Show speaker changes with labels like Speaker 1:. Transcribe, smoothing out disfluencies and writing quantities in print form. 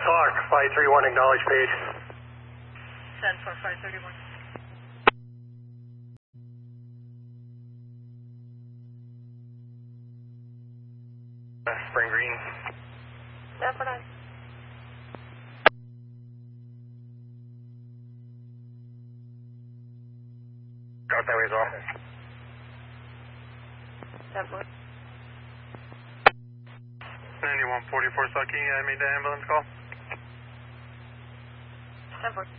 Speaker 1: Clark, 531, acknowledge page.
Speaker 2: 10-4-531.
Speaker 1: Spring Green.
Speaker 2: 749.
Speaker 1: Out that way as well.
Speaker 2: 10-4.
Speaker 1: 9144 Sucky, I made the ambulance call.
Speaker 2: 10-4.